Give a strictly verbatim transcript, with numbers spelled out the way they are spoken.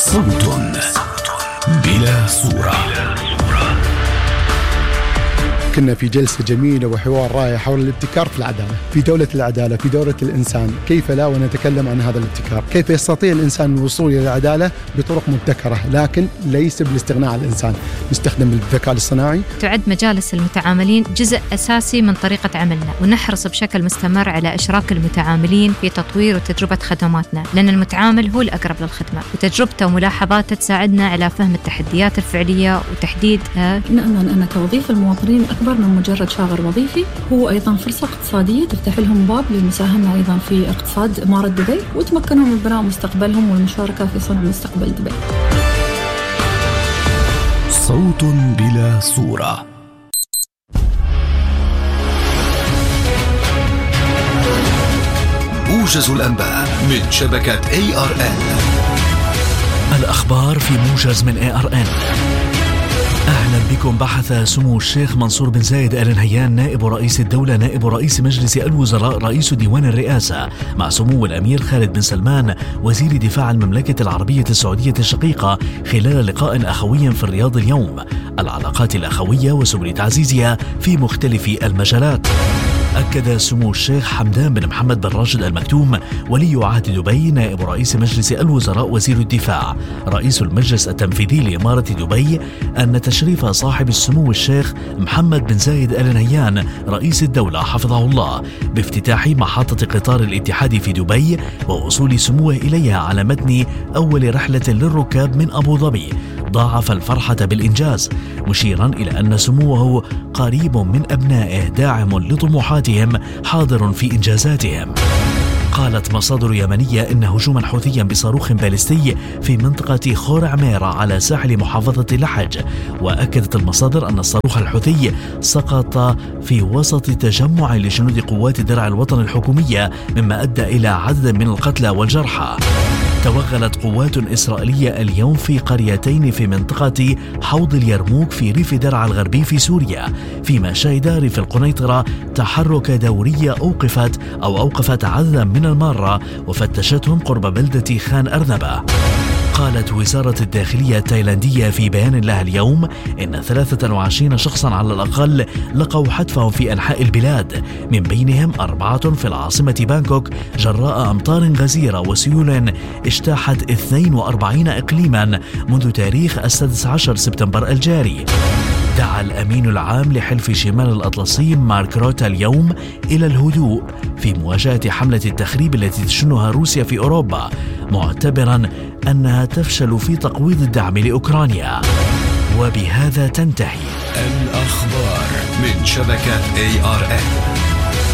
صوت بلا صورة. كنا في جلسة جميلة وحوار رائع حول الابتكار في العدالة، في دولة العدالة، في دولة الإنسان. كيف لا ونتكلم عن هذا الابتكار؟ كيف يستطيع الإنسان الوصول إلى العدالة بطرق مبتكرة، لكن ليس بالاستغناء عن الإنسان. نستخدم الذكاء الاصطناعي. تعد مجالس المتعاملين جزء أساسي من طريقة عملنا، ونحرص بشكل مستمر على إشراك المتعاملين في تطوير وتجربة خدماتنا، لأن المتعامل هو الأقرب للخدمة، وتجربته وملاحظاته تساعدنا على فهم التحديات الفعلية وتحديدها. نأمن أن توظيف المواطنين أكبر من مجرد شاغر وظيفي، هو أيضا فرصة اقتصادية تفتح لهم باب للمساهمة أيضا في اقتصاد إمارة دبي، وتمكنهم من بناء مستقبلهم والمشاركة في صنع مستقبل دبي. صوت بلا صورة. موجز الأنباء من شبكة إيه آر إن. الأخبار في موجز من إيه آر إن. أهلا بكم. بحث سمو الشيخ منصور بن زايد آل نهيان نائب رئيس الدولة نائب رئيس مجلس الوزراء رئيس ديوان الرئاسة مع سمو الأمير خالد بن سلمان وزير دفاع المملكة العربية السعودية الشقيقة خلال لقاء أخوي في الرياض اليوم. العلاقات الأخوية وسبل تعزيزها في مختلف المجالات. أكد سمو الشيخ حمدان بن محمد بن راشد المكتوم ولي عهد دبي نائب رئيس مجلس الوزراء وزير الدفاع رئيس المجلس التنفيذي لإمارة دبي أن تشريف صاحب السمو الشيخ محمد بن زايد آل نهيان رئيس الدولة حفظه الله بافتتاح محطة قطار الاتحاد في دبي ووصول سموه إليها على متن أول رحلة للركاب من أبو ظبي ضاعف الفرحة بالإنجاز، مشيرا إلى أن سموه قريب من أبنائه داعم لطموحاتهم حاضر في إنجازاتهم. قالت مصادر يمنية إن هجوما حوثيا بصاروخ باليستي في منطقة خور عميرة على ساحل محافظة لحج. وأكدت المصادر أن الصاروخ الحوثي سقط في وسط تجمع لجنود قوات درع الوطن الحكومية مما أدى إلى عدد من القتلى والجرحى. توغلت قوات إسرائيلية اليوم في قريتين في منطقة حوض اليرموك في ريف درعا الغربي في سوريا، فيما شهد ريف القنيطرة تحرك دورية أوقفت أو أوقفت عددا من المارة وفتشتهم قرب بلدة خان أرنبة. قالت وزارة الداخلية التايلاندية في بيان لها اليوم إن ثلاثة وعشرين شخصا على الأقل لقوا حتفهم في أنحاء البلاد، من بينهم أربعة في العاصمة بانكوك جراء أمطار غزيرة وسيول اجتاحت اثنين وأربعين إقليما منذ تاريخ السادس عشر سبتمبر الجاري. دعا الأمين العام لحلف شمال الأطلسي مارك روتا اليوم إلى الهدوء في مواجهة حملة التخريب التي تشنها روسيا في أوروبا، معتبرا أنها تفشل في تقويض الدعم لأوكرانيا. وبهذا تنتهي الأخبار من شبكة إيه آر إن.